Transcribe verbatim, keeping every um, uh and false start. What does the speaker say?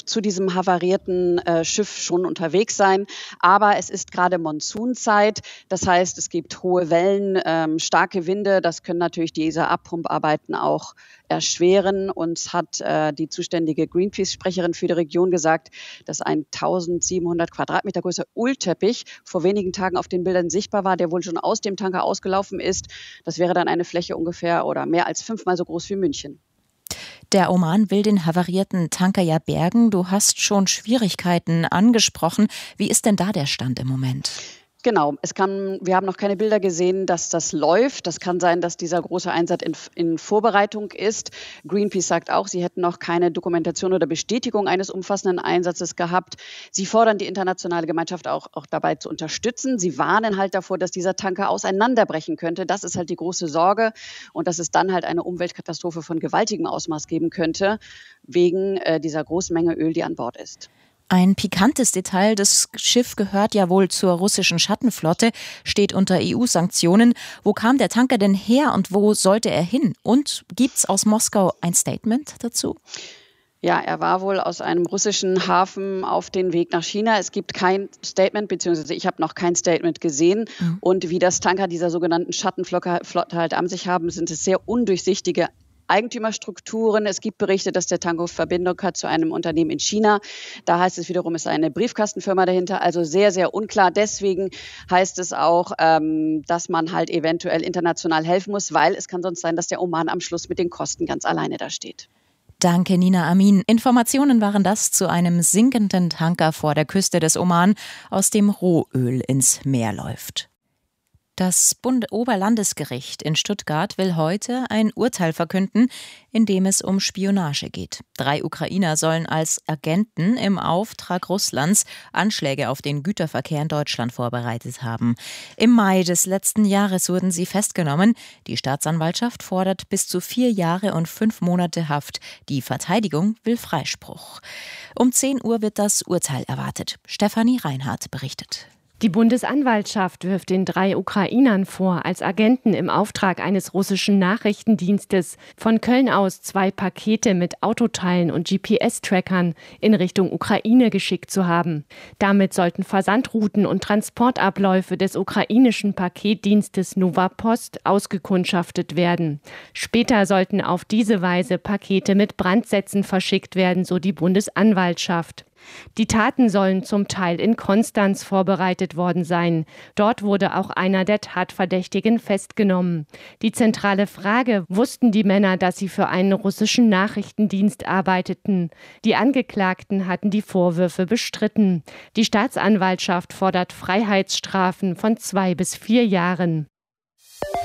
Schiff, zu diesem havarierten äh, Schiff schon unterwegs sein. Aber es ist gerade Monsunzeit. Das heißt, es gibt hohe Wellen, ähm, starke Winde. Das können natürlich diese Abpumparbeiten auch erschweren. Uns hat äh, die zuständige Greenpeace-Sprecherin für die Region gesagt, dass ein tausendsiebenhundert Quadratmeter großer Ölteppich vor wenigen Tagen auf den Bildern sichtbar war, der wohl schon aus dem Tanker ausgelaufen ist. Das wäre dann eine Fläche ungefähr oder mehr als fünfmal so groß wie München. Der Oman will den havarierten Tanker ja bergen. Du hast schon Schwierigkeiten angesprochen. Wie ist denn da der Stand im Moment? Genau, es kann, wir haben noch keine Bilder gesehen, dass das läuft. Das kann sein, dass dieser große Einsatz in, in Vorbereitung ist. Greenpeace sagt auch, sie hätten noch keine Dokumentation oder Bestätigung eines umfassenden Einsatzes gehabt. Sie fordern die internationale Gemeinschaft auch, auch dabei zu unterstützen. Sie warnen halt davor, dass dieser Tanker auseinanderbrechen könnte. Das ist halt die große Sorge und dass es dann halt eine Umweltkatastrophe von gewaltigem Ausmaß geben könnte, wegen äh, dieser großen Menge Öl, die an Bord ist. Ein pikantes Detail, das Schiff gehört ja wohl zur russischen Schattenflotte, steht unter E U-Sanktionen. Wo kam der Tanker denn her und wo sollte er hin? Und gibt's aus Moskau ein Statement dazu? Ja, er war wohl aus einem russischen Hafen auf den Weg nach China. Es gibt kein Statement, beziehungsweise ich habe noch kein Statement gesehen. Mhm. Und wie das Tanker dieser sogenannten Schattenflotte halt an sich haben, sind es sehr undurchsichtige Eigentümerstrukturen. Es gibt Berichte, dass der Tanker Verbindung hat zu einem Unternehmen in China. Da heißt es wiederum, es ist eine Briefkastenfirma dahinter. Also sehr, sehr unklar. Deswegen heißt es auch, ähm, dass man halt eventuell international helfen muss, weil es kann sonst sein, dass der Oman am Schluss mit den Kosten ganz alleine da steht. Danke, Nina Amin. Informationen waren das zu einem sinkenden Tanker vor der Küste des Oman, aus dem Rohöl ins Meer läuft. Das Bund-Oberlandesgericht in Stuttgart will heute ein Urteil verkünden, in dem es um Spionage geht. Drei Ukrainer sollen als Agenten im Auftrag Russlands Anschläge auf den Güterverkehr in Deutschland vorbereitet haben. Im Mai des letzten Jahres wurden sie festgenommen. Die Staatsanwaltschaft fordert bis zu vier Jahre und fünf Monate Haft. Die Verteidigung will Freispruch. Um zehn Uhr wird das Urteil erwartet. Stefanie Reinhardt berichtet. Die Bundesanwaltschaft wirft den drei Ukrainern vor, als Agenten im Auftrag eines russischen Nachrichtendienstes von Köln aus zwei Pakete mit Autoteilen und G P S-Trackern in Richtung Ukraine geschickt zu haben. Damit sollten Versandrouten und Transportabläufe des ukrainischen Paketdienstes Nova Post ausgekundschaftet werden. Später sollten auf diese Weise Pakete mit Brandsätzen verschickt werden, so die Bundesanwaltschaft. Die Taten sollen zum Teil in Konstanz vorbereitet worden sein. Dort wurde auch einer der Tatverdächtigen festgenommen. Die zentrale Frage: Wussten die Männer, dass sie für einen russischen Nachrichtendienst arbeiteten? Die Angeklagten hatten die Vorwürfe bestritten. Die Staatsanwaltschaft fordert Freiheitsstrafen von zwei bis vier Jahren.